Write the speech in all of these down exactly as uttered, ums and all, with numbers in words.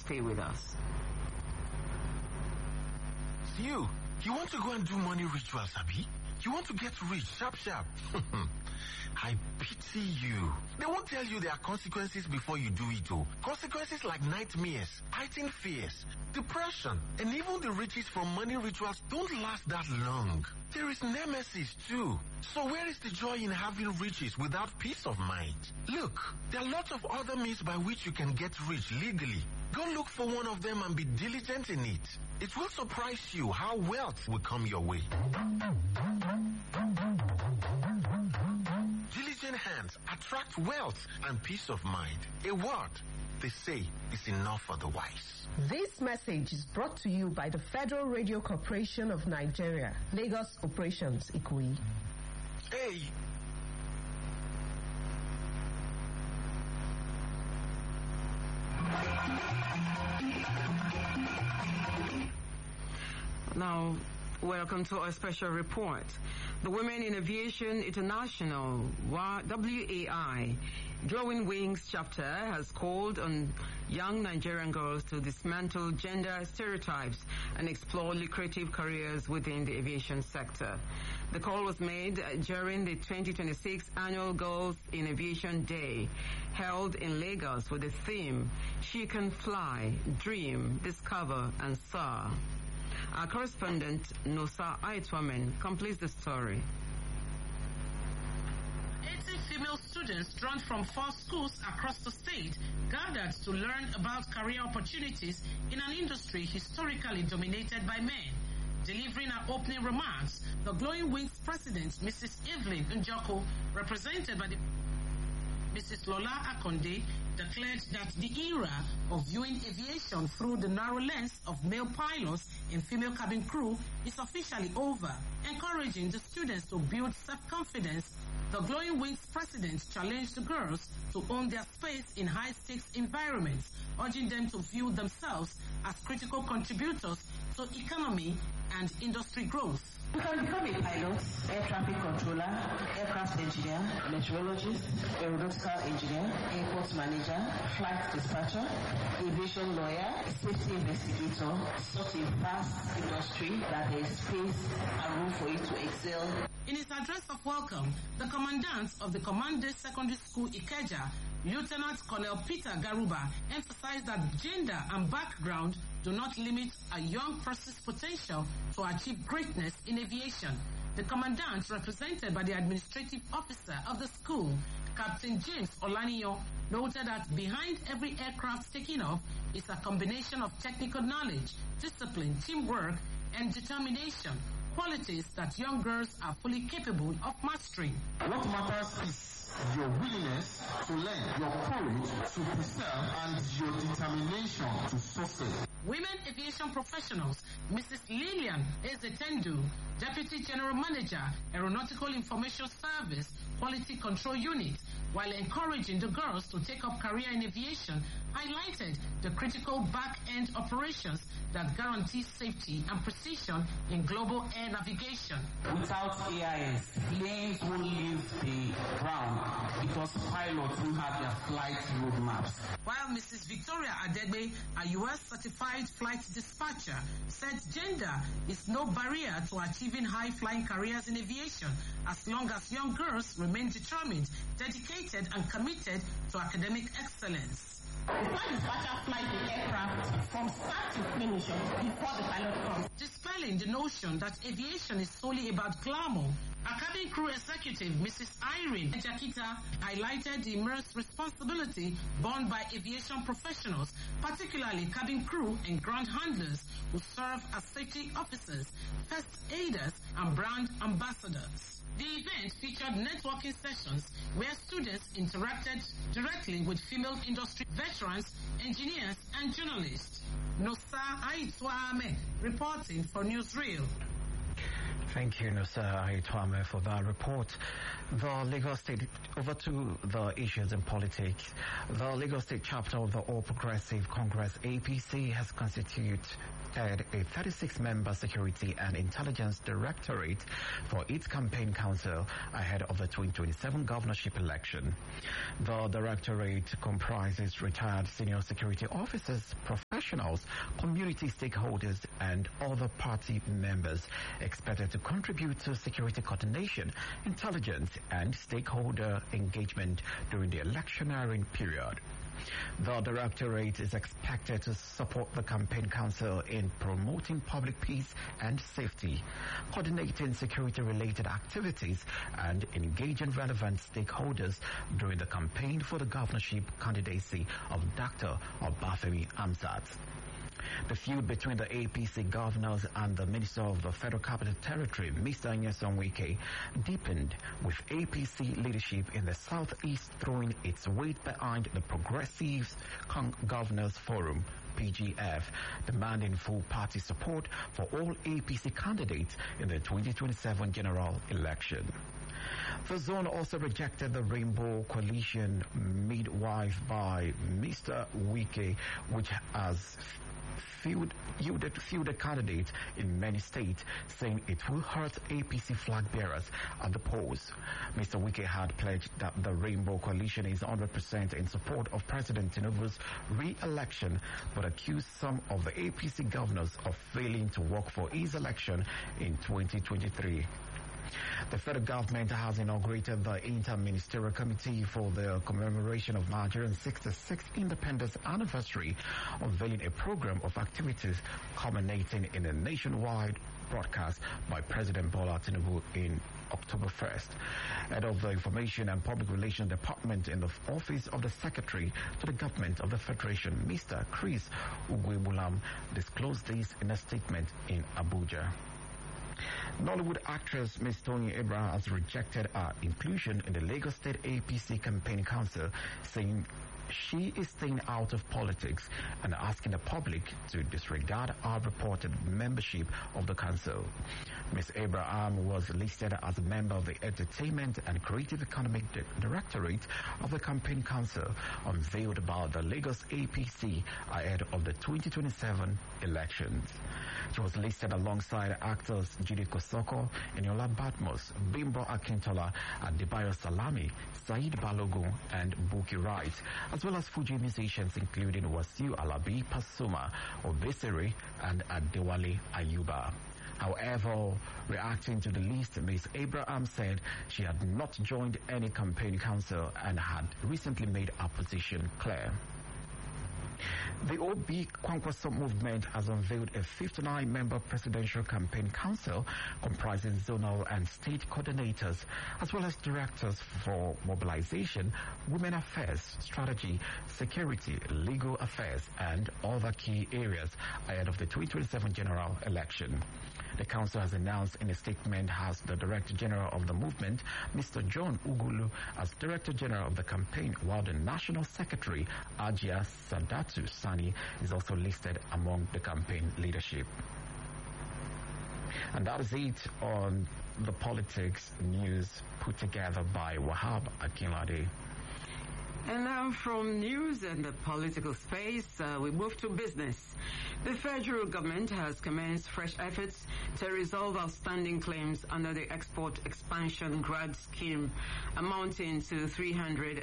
Stay with us. You, you want to go and do money rituals, Abi? You want to get rich, sharp, sharp. I pity you. They won't tell you there are consequences before you do it, oh. Consequences like nightmares, heightened fears, depression, and even the riches from money rituals don't last that long. There is nemesis too. So where is the joy in having riches without peace of mind? Look, there are lots of other means by which you can get rich legally. Go look for one of them and be diligent in it. It will surprise you how wealth will come your way. Diligent hands attract wealth and peace of mind. A word, they say, is enough for the wise. This message is brought to you by the Federal Radio Corporation of Nigeria, Lagos Operations, Ikoyi. Hey! Now, welcome to our special report. The Women in Aviation International, W A I, Glowing Wings chapter has called on young Nigerian girls to dismantle gender stereotypes and explore lucrative careers within the aviation sector. The call was made during the twenty twenty-six Annual Girls in Aviation Day, held in Lagos with the theme, She Can Fly, Dream, Discover, and Soar. Our correspondent, Nosa Aitwamen, completes the story. eighty female students drawn from four schools across the state gathered to learn about career opportunities in an industry historically dominated by men. Delivering her opening remarks, the Glowing Wings president, Missus Evelyn Njoko, represented by the Missus Lola Akonde, declared that the era of viewing aviation through the narrow lens of male pilots and female cabin crew is officially over, encouraging the students to build self-confidence. The Glowing Wings president challenged the girls to own their space in high-stakes environments, urging them to view themselves as critical contributors to economy and industry growth. You can become a pilot, air traffic controller, aircraft engineer, meteorologist, aeronautical engineer, airport manager, flight dispatcher, aviation lawyer, safety investigator. Such a vast industry that there is space and room for you to excel. In his address of welcome, the commandant of the Command Secondary School Ikeja, Lieutenant Colonel Peter Garuba, emphasized that gender and background do not limit a young person's potential to achieve greatness in aviation. The commandant, represented by the administrative officer of the school, Captain James Olaniyo, noted that behind every aircraft taking off is a combination of technical knowledge, discipline, teamwork, and determination, qualities that young girls are fully capable of mastering. What matters is your willingness to learn, your courage to persevere, and your determination to succeed. Women aviation professionals, Missus Lillian Ezetendu, Deputy General Manager, Aeronautical Information Service, Quality Control Unit, while encouraging the girls to take up career in aviation, highlighted the critical back-end operations that guarantee safety and precision in global air navigation. Without A I S, planes won't leave the ground because pilots will have their flight roadmaps. While Missus Victoria Adegbe, a U S certified flight dispatcher, said gender is no barrier to achieving high-flying careers in aviation as long as young girls remain determined, dedicated, and committed to academic excellence. The flight dispatcher flies the aircraft from start to finish before the pilot comes. Dispelling the notion that aviation is solely about glamour, a cabin crew executive, Missus Irene Jakita, highlighted the immense responsibility borne by aviation professionals, particularly cabin crew and ground handlers who serve as safety officers, first aiders, and brand ambassadors. The event featured networking sessions where students interacted directly with female industry veterans, engineers, and journalists. Nosa Aitwame reporting for Newsreel. Thank you, Nusa Aitwame, for that report. The Lagos State, over to the issues in politics. The Lagos State chapter of the All Progressive Congress, A P C, has constituted a thirty-six member Security and Intelligence Directorate for its campaign council ahead of the twenty twenty-seven governorship election. The directorate comprises retired senior security officers, professionals, community stakeholders, and other party members expected to contribute to security coordination, intelligence, and stakeholder engagement during the electioneering period. The directorate is expected to support the campaign council in promoting public peace and safety, coordinating security-related activities, and engaging relevant stakeholders during the campaign for the governorship candidacy of Doctor Obafemi Hamzat. The feud between the A P C governors and the Minister of the Federal Capital Territory, Mister Nyesom Wike, deepened, with A P C leadership in the Southeast throwing its weight behind the Progressive Governors Forum, P G F, demanding full party support for all A P C candidates in the twenty twenty-seven general election. The zone also rejected the Rainbow Coalition midwife by Mister Wike, which has fielded, fielded candidates in many states, saying it will hurt A P C flag bearers at the polls. Mister Wike had pledged that the Rainbow Coalition is one hundred percent in support of President Tinubu's re-election, but accused some of the A P C governors of failing to work for his election in twenty twenty-three. The federal government has inaugurated the Inter-Ministerial Committee for the commemoration of Nigeria's sixty-sixth independence anniversary, unveiling a program of activities culminating in a nationwide broadcast by President Bola Tinubu in October first. Head of the Information and Public Relations Department in the Office of the Secretary to the Government of the Federation, Mister Chris Ugwebulam, disclosed this in a statement in Abuja. Nollywood actress Miss Toyin Abraham has rejected her inclusion in the Lagos State A P C Campaign Council, saying she is staying out of politics and asking the public to disregard our reported membership of the council. Miss Abraham was listed as a member of the Entertainment and Creative Economic Di- Directorate of the Campaign Council, unveiled by the Lagos A P C ahead of the twenty twenty-seven elections. She was listed alongside actors Jide Kosoko, Eniola Badmus, Bimbo Akintola, Adebayo Salami, Said Balogun, and Buki Wright, as well as Fuji musicians including Wasiu Alabi Pasuma, Obesere, and Adewale Ayuba. However, reacting to the list, Miz Abraham said she had not joined any campaign council and had recently made her position clear. The O B Kwankwaso movement has unveiled a fifty-nine member presidential campaign council comprising zonal and state coordinators, as well as directors for mobilization, women affairs, strategy, security, legal affairs, and other key areas ahead of the twenty twenty-seven general election. The council has announced in a statement has the Director General of the movement, Mister John Ugulu, as Director General of the campaign, while the National Secretary, Ajia Sadatu Sani, is also listed among the campaign leadership. And that is it on the politics news put together by Wahab Akinlade. And now from news and the political space, uh, we move to business. The federal government has commenced fresh efforts to resolve outstanding claims under the Export Expansion Grant Scheme, amounting to three hundred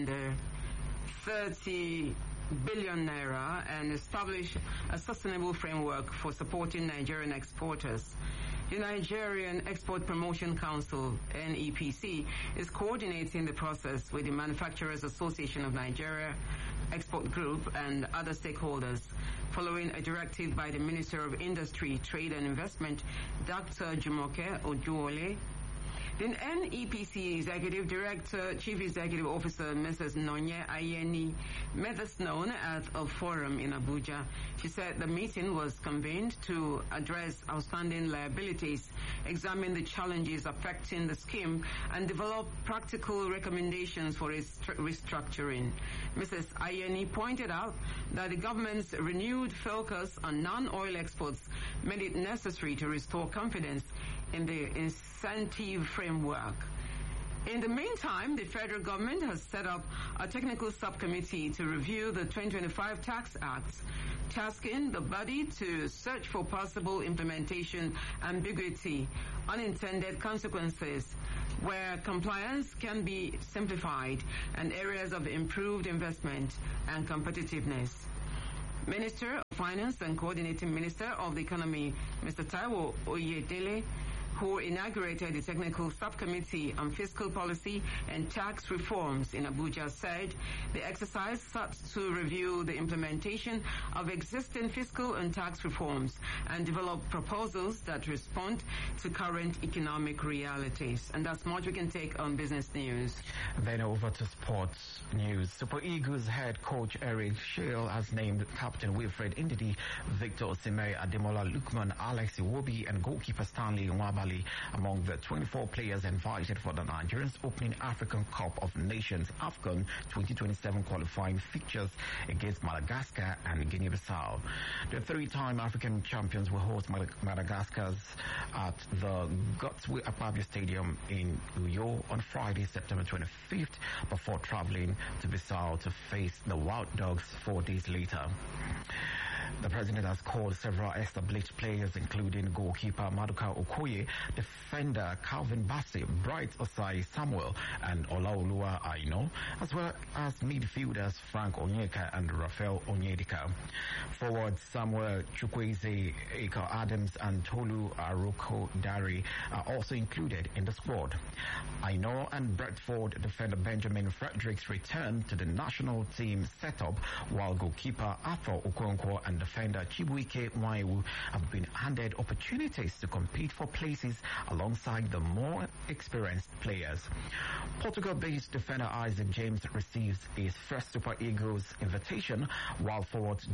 thirty billion naira, and establish a sustainable framework for supporting Nigerian exporters. The Nigerian Export Promotion Council, N E P C, is coordinating the process with the Manufacturers Association of Nigeria, Export Group, and other stakeholders, following a directive by the Minister of Industry, Trade and Investment, Doctor Jumoke Ojuole. The N E P C Executive Director, Chief Executive Officer, Missus Nonye Ayeni, made this known at a forum in Abuja. She said the meeting was convened to address outstanding liabilities, examine the challenges affecting the scheme, and develop practical recommendations for its restructuring. Missus Ayeni pointed out that the government's renewed focus on non-oil exports made it necessary to restore confidence in the incentive framework. In the meantime, the federal government has set up a technical subcommittee to review the twenty twenty-five Tax Act, tasking the body to search for possible implementation ambiguity, unintended consequences, where compliance can be simplified, and areas of improved investment and competitiveness. Minister of Finance and Coordinating Minister of the Economy, Mister Taiwo Oyedele, who inaugurated the Technical Subcommittee on Fiscal Policy and Tax Reforms in Abuja, said the exercise sought to review the implementation of existing fiscal and tax reforms and develop proposals that respond to current economic realities. And that's much we can take on business news. Then over to sports news. Super Eagles head coach Eric Shale has named Captain Wilfred Ndidi, Victor Osimhen, Ademola Lookman, Alex Iwobi, and goalkeeper Stanley Nwabali among the twenty-four players invited for the Nigerians opening African Cup of Nations AFCON twenty twenty-seven qualifying fixtures against Madagascar and Guinea-Bissau. The three-time African champions will host Madagascar at the Godswill Akpabio Stadium in Uyo on Friday, September twenty-fifth, before traveling to Bissau to face the Wild Dogs four days later. The president has called several established players, including goalkeeper Maduka Okoye, defender Calvin Bassey, Bright Osai Samuel, and Olaoluwa Aino, as well as midfielders Frank Onyeka and Rafael Onyedika. Forwards Samuel Chukwueze, Eka Adams, and Tolu Aroko Dari are also included in the squad. Aino and Bradford defender Benjamin Fredericks returned to the national team setup, while goalkeeper Arthur Okonkwo and defender Chibuike Nwaiwu have been handed opportunities to compete for places alongside the more experienced players. Portugal-based defender Isaac James receives his first Super Eagles invitation, while forwards